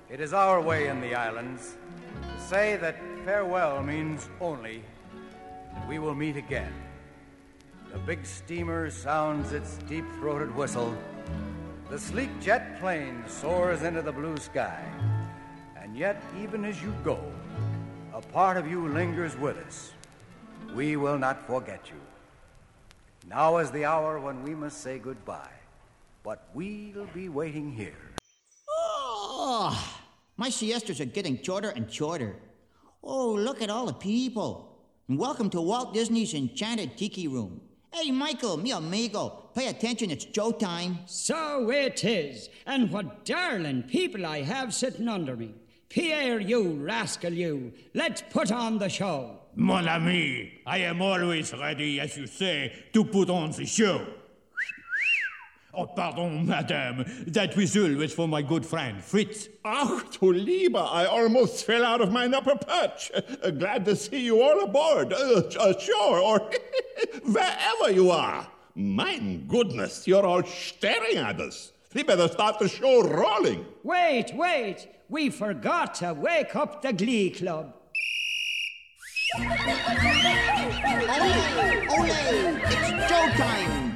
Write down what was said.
It is our way in the islands to say that farewell means only that we will meet again. The big steamer sounds its deep-throated whistle. The sleek jet plane soars into the blue sky. And yet, even as you go, a part of you lingers with us. We will not forget you. Now is the hour when we must say goodbye, but we'll be waiting here. Oh, my siestas are getting shorter and shorter. Oh, look at all the people. And welcome to Walt Disney's Enchanted Tiki Room. Hey, Michael, mi amigo, pay attention, it's showtime. So it is, and what darling people I have sitting under me. Pierre, you rascal, you. Let's put on the show. Mon ami, I am always ready, as you say, to put on the show. Oh, pardon, madame. That whistle was for my good friend, Fritz. Ach, du Lieber, I almost fell out of my upper perch. Glad to see you all aboard. Sure, or wherever you are. My goodness, you're all staring at us. We better start the show rolling. Wait. We forgot to wake up the Glee Club. Ole! It's showtime!